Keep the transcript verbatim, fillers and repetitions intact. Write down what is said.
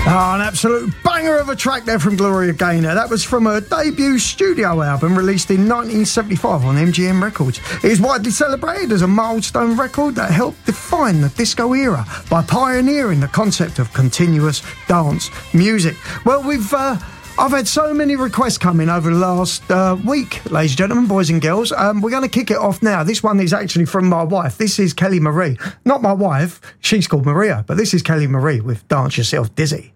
Oh, an absolute banger of a track there from Gloria Gaynor. That was from her debut studio album released in nineteen seventy-five on M G M Records. It is widely celebrated as a milestone record that helped define the disco era by pioneering the concept of continuous dance music. Well, we've... Uh, I've had so many requests coming over the last uh, week, ladies and gentlemen, boys and girls. Um, we're going to kick it off now. This one is actually from my wife. This is Kelly Marie. Not my wife. She's called Maria. But this is Kelly Marie with Dance Yourself Dizzy.